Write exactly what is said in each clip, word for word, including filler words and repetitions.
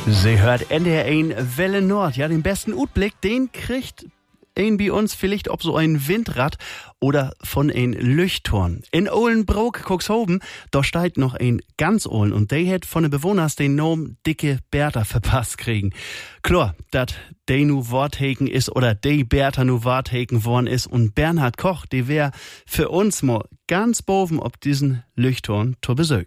Sie hört N D R eins Welle Nord. Ja, den besten Utblick, den kriegt ein bei uns vielleicht ob so ein Windrad oder von ein Leuchtturm. In Ohlenbroek, Cuxhaven, da steht noch ein ganz Ohlen und der hat von den Bewohnern den Namen Dicke Bertha verpasst kriegen. Klar, dat de nu Wortheken ist oder de Bertha nu Wortheken worden ist und Bernhard Koch, der wär für uns mal ganz boven ob diesen Leuchtturm zu Besuch.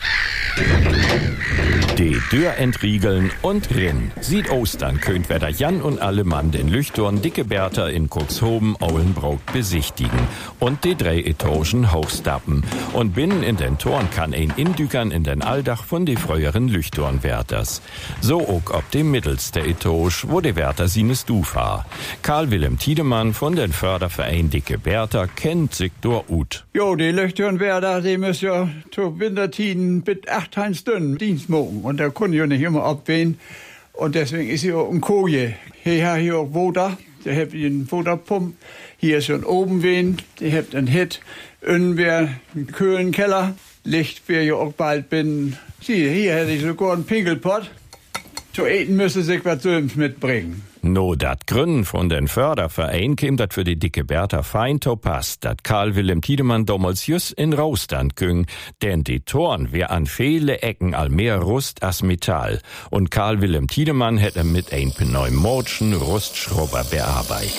Die Tür entriegeln und rin. Sieht Ostern könnt wer Jan und alle Mann den Leuchtturm Dicke Bertha in Cuxhaven, Ohlenbroek besichtigen und die drei Etagen hochstappen. Und binnen in den Toren kann ein Indükern in den Alldach von die früheren Leuchtturmwärters. So auch ob dem mittelste Etage, wo die Wärter sines Duf war. Karl Wilhelm Tiedemann von den Förderverein Dicke Bertha kennt sich dort ut. Jo, die Leuchtturmwärter, die müssen ja zu Wintertiden mit acht Heinz dünn Dienst machen. Und da können ja nicht immer abwählen. Und deswegen ist hier auch ein Koje. Hier hat hier auch Water. Der hat einen Waterpump. Hier ist schon oben wen. Der hat einen Hit. Innen wäre ein kühlen Keller. Licht wäre ja auch bald bin. Sieh, hier hätte ich sogar einen Pinkelpott. Zu eten müsste sich was Söms mitbringen. No, dat Gründen von den Förderverein käm dat für die Dicke Bertha fein to pass, dat Karl Wilhelm Tiedemann damals just in Raustand güng, denn die Toren wär an viele Ecken all mehr Rust as Metall und Karl Wilhelm Tiedemann hätte mit ein pneumotischen Rustschrubber bearbeitet.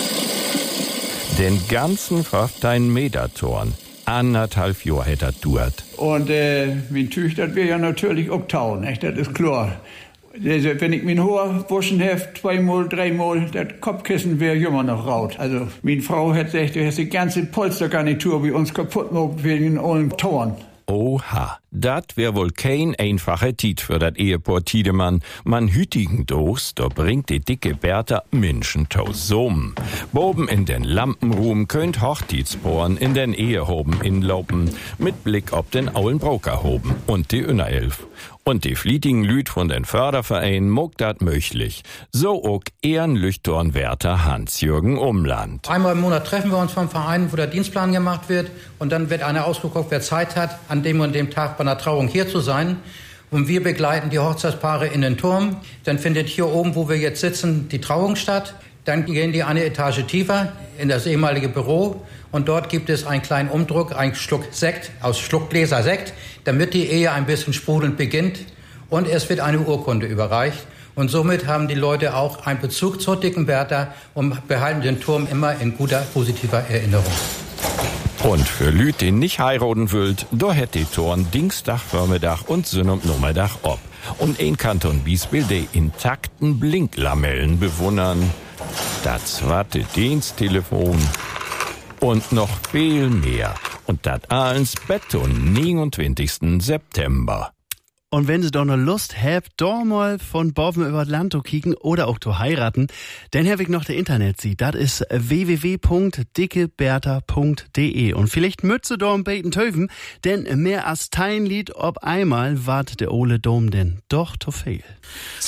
Den ganzen fünfzehn Meter Toren, anderthalb Jahr hätte er duert. Und äh, mein Tüch, das wär ja natürlich auch tauen, echt, das ist klar. Wenn ich mein Haar waschen hef, zweimal, dreimal, das Kopfkissen wäre immer noch raut. Also, meine Frau hat gesagt, du hast die ganze Polstergarnitur bei uns kaputt gemacht wegen allen Toren. Oha, dat wär wohl kein einfache Tit für dat Ehepaar Tiedemann. Man hütigen Dos, da bringt die Dicke Bertha Menschen tausum. Boben in den Lampenruhm könnt Hochzeitspaaren in den Ehehoben inlaufen, mit Blick ob den Aulenbrokerhoben und die Innerelf. Und die flietigen Lüd von den Fördervereinen mog dat möglich. So auch Ehrenleuchtturmwärter Hans-Jürgen Umland. Einmal im Monat treffen wir uns vom Verein, wo der Dienstplan gemacht wird. Und dann wird einer ausgeguckt, wer Zeit hat, an dem und dem Tag bei einer Trauung hier zu sein. Und wir begleiten die Hochzeitspaare in den Turm. Dann findet hier oben, wo wir jetzt sitzen, die Trauung statt. Dann gehen die eine Etage tiefer in das ehemalige Büro. Und dort gibt es einen kleinen Umdruck, einen Schluck Sekt, aus Schluckgläser Sekt, damit die Ehe ein bisschen sprudelnd beginnt. Und es wird eine Urkunde überreicht. Und somit haben die Leute auch einen Bezug zur Dicken Bertha und behalten den Turm immer in guter, positiver Erinnerung. Und für Lüd, die nicht heiraten wollt, da hätt die Toren Dienstag, Vormittag und Sonntag Nummerdach ob. Und ein Kanton Biesbill die intakten Blinklamellen bewundern. Das zweite Diensttelefon. Und noch viel mehr. Und dat alles Bett und neunundzwanzigsten September. Und wenn Sie doch noch Lust habt, da mal von Boven über Land zu kicken oder auch zu heiraten, dann hab ich noch der Internetseite. Das ist w w w punkt dicke bertha punkt de. Und vielleicht mütze da ein beten töven, denn mehr als tein Lied ob einmal wart der ole Dom denn doch zu viel.